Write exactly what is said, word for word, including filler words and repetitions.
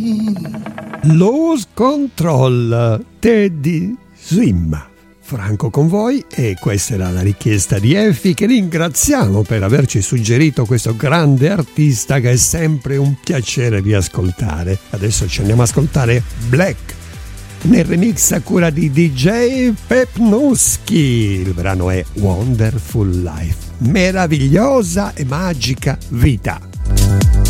Lose Control, Teddy Swim. Franco con voi, e questa era la richiesta di Effi, che ringraziamo per averci suggerito questo grande artista che è sempre un piacere di ascoltare. Adesso ci andiamo a ascoltare Black nel remix a cura di D J Pepnowski. Il brano è Wonderful Life, meravigliosa e magica vita.